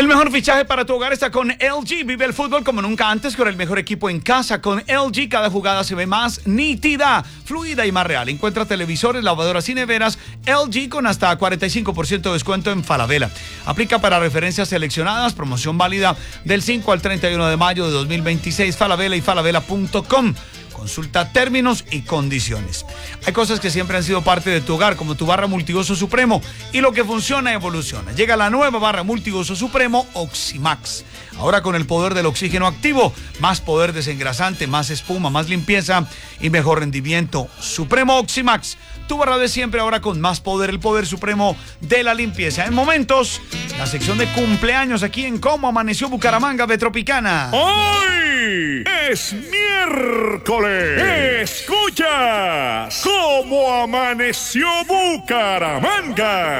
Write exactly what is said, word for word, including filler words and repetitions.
mejor fichaje para tu hogar está con L G. Vive el fútbol como nunca antes con el mejor equipo en casa. Con L G cada jugada se ve más nítida, fluida y más real. Encuentra televisores, lavadoras y neveras L G con hasta cuarenta y cinco por ciento de descuento en Falabella. Aplica para referencias seleccionadas. Promoción válida del cinco al treinta y uno de mayo de dos mil veintiséis. Falabella y falabella punto com. Consulta términos y condiciones. Hay cosas que siempre han sido parte de tu hogar, como tu barra multiuso supremo, y lo que funciona evoluciona. Llega la nueva barra multiuso supremo Oximax. Ahora con el poder del oxígeno activo, más poder desengrasante, más espuma, más limpieza y mejor rendimiento. Supremo Oximax, tu barra de siempre ahora con más poder, el poder supremo de la limpieza. En momentos, la sección de cumpleaños aquí en Cómo Amaneció Bucaramanga de Tropicana. ¡Hoy es miércoles! Escuchas Cómo Amaneció Bucaramanga.